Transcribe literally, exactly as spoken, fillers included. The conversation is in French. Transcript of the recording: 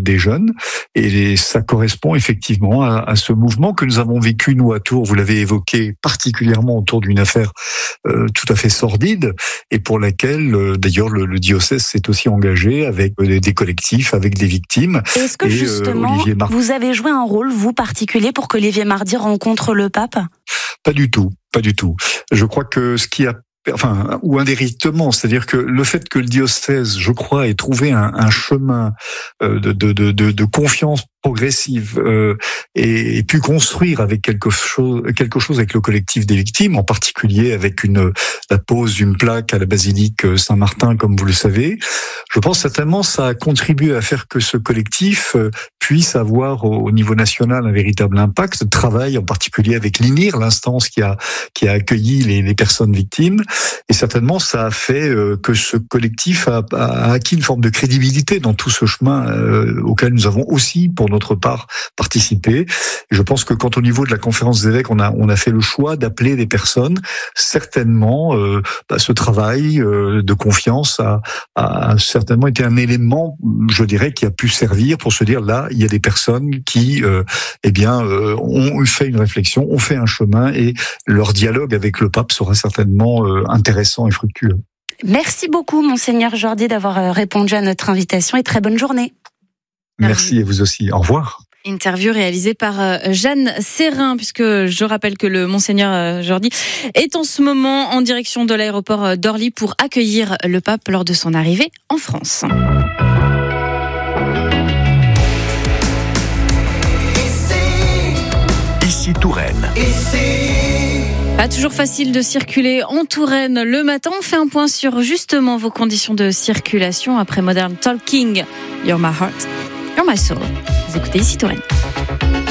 des jeunes. Et ça correspond effectivement à, à ce mouvement que nous avons vécu, nous, à Tours. Vous l'avez évoqué particulièrement autour d'une affaire euh, tout à fait sordide et pour laquelle, euh, d'ailleurs, le, le diocèse s'est aussi engagé avec des, des collectifs, avec des victimes. Est-ce que et, justement, euh, Mar- vous avez joué un rôle, vous, particulier pour que Olivier Mardy rencontre le pape ? Pas du tout, pas du tout. Je crois que ce qui a Enfin, ou indirectement, c'est-à-dire que le fait que le diocèse, je crois, ait trouvé un, un chemin euh, de, de, de, de confiance progressive euh, et, et pu construire avec quelque chose, quelque chose avec le collectif des victimes, en particulier avec une la pose d'une plaque à la basilique Saint-Martin, comme vous le savez. Je pense certainement ça a contribué à faire que ce collectif puisse avoir au niveau national un véritable impact, travail en particulier avec l'I N I R, l'instance qui a qui a accueilli les, les personnes victimes. Et certainement, ça a fait euh, que ce collectif a, a acquis une forme de crédibilité dans tout ce chemin euh, auquel nous avons aussi, pour notre part, participé. Et je pense que quand au niveau de la conférence des évêques, on a on a fait le choix d'appeler des personnes, certainement, euh, bah, ce travail euh, de confiance a, a certainement été un élément, je dirais, qui a pu servir pour se dire là, il y a des personnes qui, euh, eh bien, euh, ont fait une réflexion, ont fait un chemin, et leur dialogue avec le pape sera certainement euh, intéressant et fructueux. Merci beaucoup, Monseigneur Jordi, d'avoir répondu à notre invitation et très bonne journée. Merci, et vous aussi. Au revoir. Interview réalisée par Jeanne Serrin, puisque je rappelle que le Monseigneur Jordi est en ce moment en direction de l'aéroport d'Orly pour accueillir le pape lors de son arrivée en France. Ici Touraine. Pas toujours facile de circuler en Touraine le matin. On fait un point sur justement vos conditions de circulation après Modern Talking. You're my heart, you're my soul. Vous écoutez Ici Touraine.